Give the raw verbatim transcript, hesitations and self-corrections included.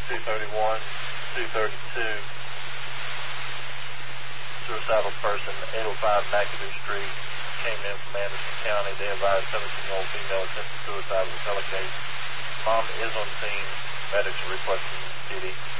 two thirty-one, two thirty-two. Suicidal person, eight oh five McAdoo Street, came in from Anderson County. They advised seventeen-year-old female attempted suicide with a telecase. Mom is on scene. Medics are requesting C D.